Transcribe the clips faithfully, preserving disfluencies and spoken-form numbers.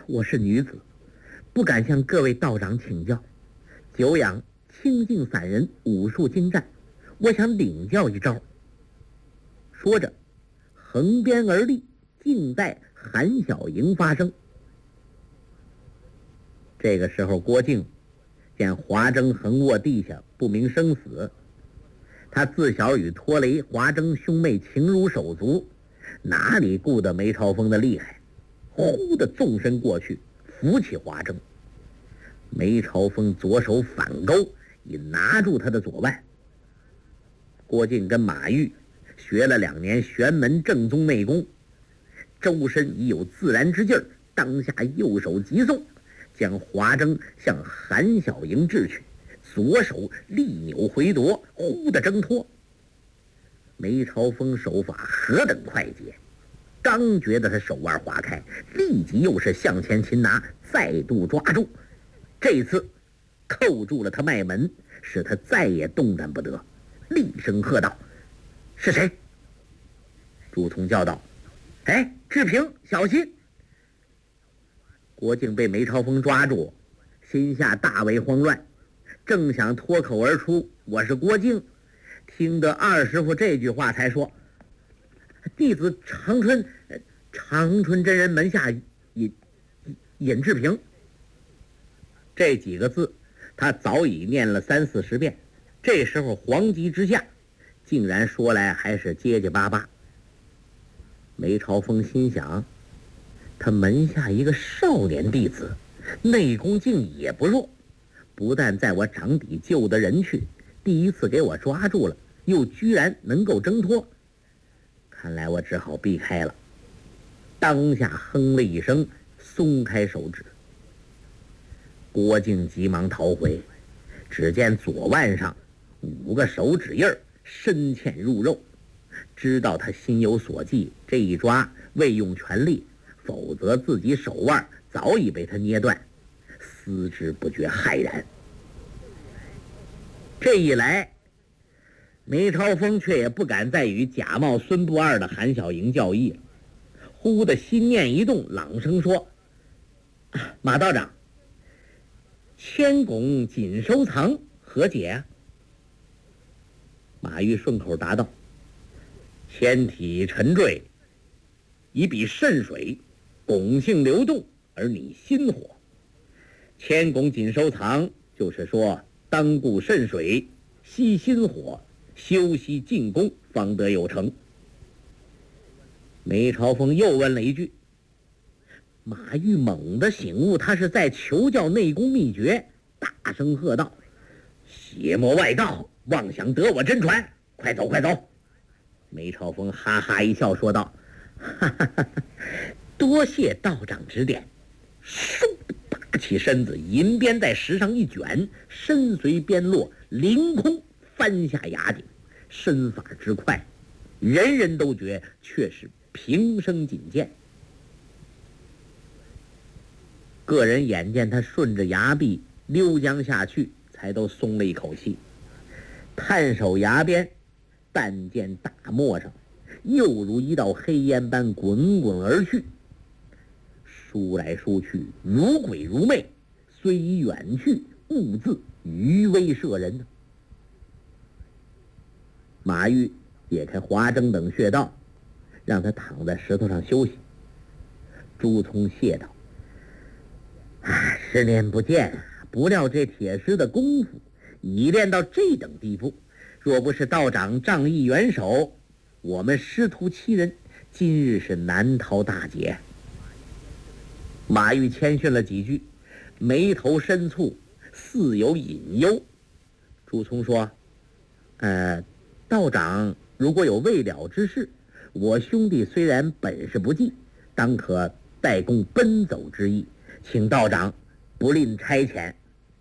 我是女子，不敢向各位道长请教。久仰清净散人武术精湛，我想领教一招。说着，横鞭而立，静待韩小莹发声。这个时候，郭靖见华筝横卧地下，不明生死。他自小与托雷、华筝兄妹情如手足，哪里顾得梅超风的厉害？忽地纵身过去，扶起华筝。梅超风左手反勾，已拿住他的左腕。郭靖跟马玉学了两年玄门正宗内功，周身已有自然之劲儿，当下右手急送，将华筝向韩小莹掷去，左手力扭回夺，忽地挣脱。梅超风手法何等快捷，刚觉得他手腕划开，立即又是向前擒拿，再度抓住，这次扣住了他脉门，使他再也动弹不得。厉声喝道：是谁？朱仝叫道：哎，志平，小心！郭靖被梅超风抓住，心下大为慌乱，正想脱口而出我是郭靖，听得二师傅这句话才说：弟子长春长春真人门下尹尹志平。这几个字他早已念了三四十遍，这时候惶急之下，竟然说来还是结结巴巴。梅超风心想，他门下一个少年弟子，内功竟也不弱，不但在我掌底救得人去，第一次给我抓住了，又居然能够挣脱，看来我只好避开了。当下哼了一声，松开手指。郭靖急忙逃回，只见左腕上五个手指印儿深嵌入肉，知道他心有所寄，这一抓未用全力，否则自己手腕早已被他捏断，思之不觉骇然。这一来，梅超风却也不敢再与假冒孙不二的韩小莹较义了，忽的心念一动，朗声说：马道长，千拱锦收藏何解啊？马玉顺口答道：千体沉坠，以比渗水，拱性流动，而你心火。千拱锦收藏就是说，当固渗水，息心火，修习静功，方得有成。梅超风又问了一句，马玉猛地醒悟，他是在求教内功秘诀，大声喝道：邪魔外道，妄想得我真传，快走快走！梅超风哈哈一笑说道：哈哈哈哈，多谢道长指点。嗖地拔起身子，银鞭在石上一卷，身随鞭落，凌空翻下崖顶，身法之快，人人都觉却是平生仅见。个人眼见他顺着崖壁溜将下去，才都松了一口气，探手崖边，但见大漠上又如一道黑烟般滚滚而去，疏来疏去，如鬼如魅，虽已远去，兀自余威慑人呢。马玉解开华筝等穴道，让他躺在石头上休息。朱仝谢道：啊，十年不见，不料这铁师的功夫已练到这等地步，若不是道长仗义援手，我们师徒七人今日是难逃大劫。马玉谦逊了几句，眉头深蹙，似有隐忧。朱仝说：呃，道长如果有未了之事，我兄弟虽然本事不济，当可代供奔走之意，请道长不吝差遣。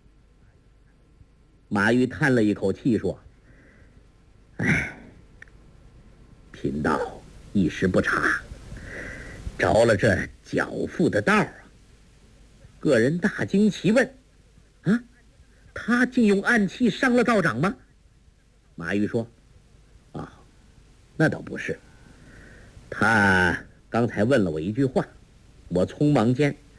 马玉叹了一口气说：唉，贫道一时不察，着了这狡妇的道啊！个人大惊其问：啊，他竟用暗器伤了道长吗？马玉说：啊，那倒不是，他刚才问了我一句话，我匆忙间